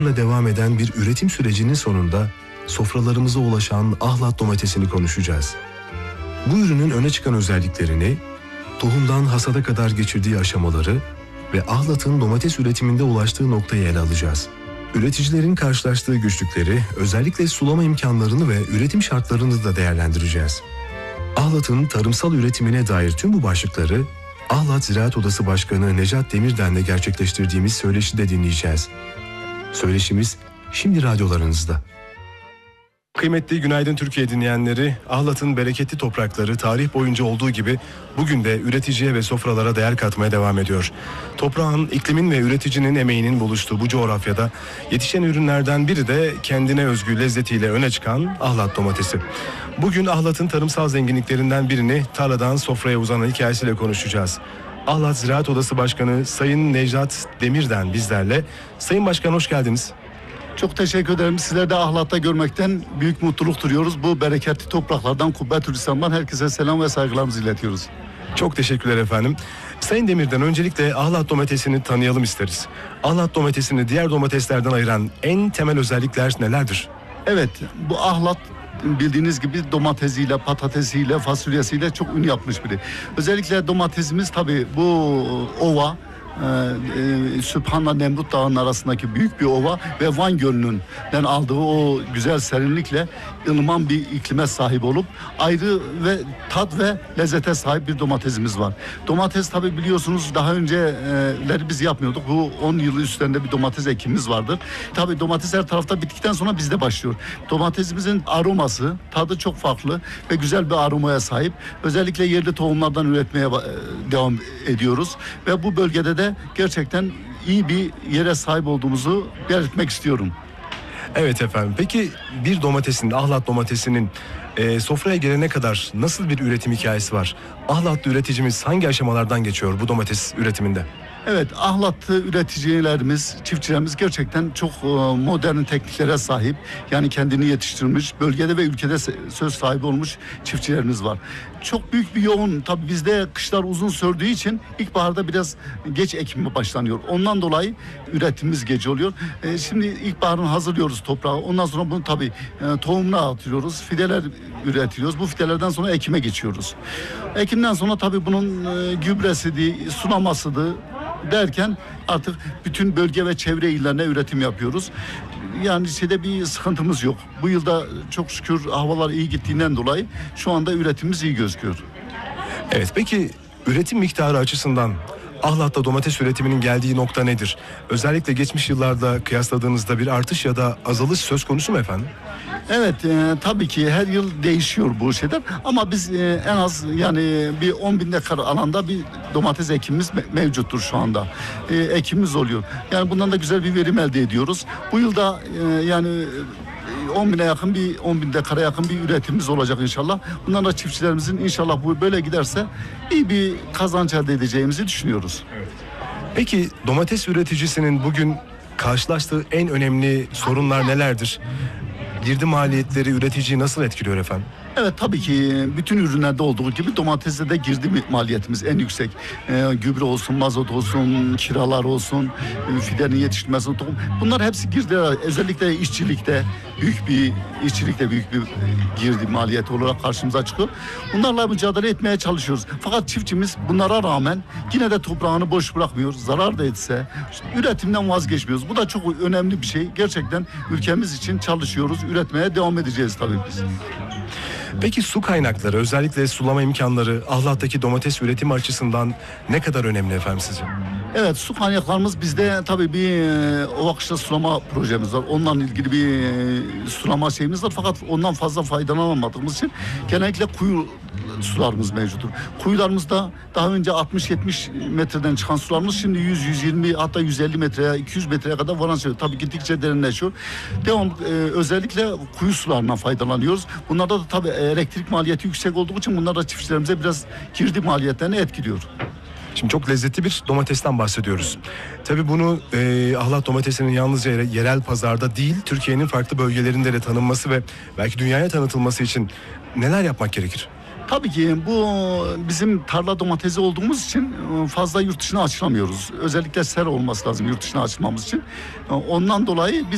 devam eden bir üretim sürecinin sonunda sofralarımıza ulaşan ahlat domatesini konuşacağız. Bu ürünün öne çıkan özelliklerini, tohumdan hasada kadar geçirdiği aşamaları ve ahlatın domates üretiminde ulaştığı noktayı ele alacağız. Üreticilerin karşılaştığı güçlükleri, özellikle sulama imkanlarını ve üretim şartlarını da değerlendireceğiz. Ahlatın tarımsal üretimine dair tüm bu başlıkları Ahlat Ziraat Odası Başkanı Necat Demirden'le gerçekleştirdiğimiz söyleşide dinleyeceğiz. Söyleşimiz şimdi radyolarınızda. Kıymetli Günaydın Türkiye dinleyenleri, Ahlat'ın bereketli toprakları tarih boyunca olduğu gibi bugün de üreticiye ve sofralara değer katmaya devam ediyor. Toprağın, iklimin ve üreticinin emeğinin buluştuğu bu coğrafyada yetişen ürünlerden biri de kendine özgü lezzetiyle öne çıkan ahlat domatesi. Bugün Ahlat'ın tarımsal zenginliklerinden birini tarladan sofraya uzanan hikayesiyle konuşacağız. Ahlat Ziraat Odası Başkanı Sayın Necat Demirden bizlerle. Sayın Başkan, hoş geldiniz. Çok teşekkür ederim. Sizleri de Ahlat'ta görmekten büyük mutluluk duyuyoruz. Bu bereketli topraklardan, Kubbetül İslam'dan herkese selam ve saygılarımızı iletiyoruz. Çok teşekkürler efendim. Sayın Demirden, öncelikle ahlat domatesini tanıyalım isteriz. Ahlat domatesini diğer domateslerden ayıran en temel özellikler nelerdir? Evet, bu ahlat bildiğiniz gibi domatesiyle, patatesiyle, fasulyesiyle çok ün yapmış biri. Özellikle domatesimiz tabii bu ova, Sübhan'la Nemrut Dağı'nın arasındaki büyük bir ova ve Van Gölü'nden aldığı o güzel serinlikle ılıman bir iklime sahip olup ayrı ve tat ve lezzete sahip bir domatesimiz var. Domates tabi biliyorsunuz daha önceleri biz yapmıyorduk. Bu 10 yılı üstünde bir domates ekimimiz vardır. Tabi domates her tarafta bittikten sonra bizde başlıyor. Domatesimizin aroması, tadı çok farklı ve güzel bir aromaya sahip. Özellikle yerli tohumlardan üretmeye devam ediyoruz ve bu bölgede de gerçekten iyi bir yere sahip olduğumuzu belirtmek istiyorum. Evet efendim. Peki bir domatesin, ahlat domatesinin sofraya gelene kadar nasıl bir üretim hikayesi var? Ahlatlı üreticimiz hangi aşamalardan geçiyor bu domates üretiminde? Evet, ahlatlı üreticilerimiz, çiftçilerimiz gerçekten çok modern tekniklere sahip. Yani kendini yetiştirmiş, bölgede ve ülkede söz sahibi olmuş çiftçilerimiz var. Çok büyük bir yoğun, tabii bizde kışlar uzun sürdüğü için ilkbaharda biraz geç ekimi başlanıyor. Ondan dolayı üretimimiz geç oluyor. Şimdi ilkbaharını hazırlıyoruz toprağı. Ondan sonra bunu tabii tohumuna atıyoruz, fideler üretiyoruz. Bu fidelerden sonra ekime geçiyoruz. Ekimden sonra tabii bunun gübresidir, sulamasıdır derken artık bütün bölge ve çevre illerine üretim yapıyoruz. Yani bir sıkıntımız yok. Bu yılda çok şükür havalar iyi gittiğinden dolayı şu anda üretimimiz iyi gözüküyor. Evet, peki üretim miktarı açısından Ahlat'ta domates üretiminin geldiği nokta nedir? Özellikle geçmiş yıllarda kıyasladığınızda bir artış ya da azalış söz konusu mu efendim? Evet, tabii ki her yıl değişiyor bu şeyler ama biz en az yani bir 10 bin dekar alanda bir domates ekimimiz mevcuttur şu anda. Ekimimiz oluyor. Yani bundan da güzel bir verim elde ediyoruz. Bu yılda yani 10 bine yakın 10 bin dekara yakın bir üretimimiz olacak inşallah. Bundan da çiftçilerimizin inşallah bu böyle giderse iyi bir kazanç elde edeceğimizi düşünüyoruz. Evet. Peki domates üreticisinin bugün karşılaştığı en önemli sorunlar nelerdir? Girdi maliyetleri üreticiyi nasıl etkiliyor efendim? Evet, tabii ki bütün ürünlerde olduğu gibi domateste de girdi maliyetimiz en yüksek. Gübre olsun, mazot olsun, kiralar olsun, fidenin yetiştirmesi, tohum. Bunlar hepsi girdiler. Özellikle işçilikte büyük bir girdi maliyeti olarak karşımıza çıkıyor. Bunlarla mücadele etmeye çalışıyoruz. Fakat çiftçimiz bunlara rağmen yine de toprağını boş bırakmıyor. Zarar da etse üretimden vazgeçmiyoruz. Bu da çok önemli bir şey. Gerçekten ülkemiz için çalışıyoruz. Üretmeye devam edeceğiz tabii biz. Peki su kaynakları, özellikle sulama imkanları Ahlat'taki domates üretimi açısından ne kadar önemli efendim sizce? Evet, su kaynaklarımız bizde tabii bir ova kışla sulama projemiz var. Onunla ilgili bir sulama şeyimiz var. Fakat ondan fazla faydalanamadığımız için genellikle kuyu sularımız mevcuttur. Kuyularımızda daha önce 60-70 metreden çıkan sularımız şimdi 100-120 hatta 150 metreye 200 metreye kadar varan şey. Tabii gittikçe derinleşiyor. Özellikle kuyu sularından faydalanıyoruz. Bunlarda da tabii elektrik maliyeti yüksek olduğu için bunlar da çiftçilerimize biraz girdi maliyetlerini etkiliyor. Şimdi çok lezzetli bir domatesten bahsediyoruz. Tabii bunu ahlat domatesinin yalnızca yerel pazarda değil, Türkiye'nin farklı bölgelerinde de tanınması ve belki dünyaya tanıtılması için neler yapmak gerekir? Tabii ki bu bizim tarla domatesi olduğumuz için fazla yurt dışına açılamıyoruz. Özellikle sera olması lazım yurt dışına açılmamız için. Ondan dolayı biz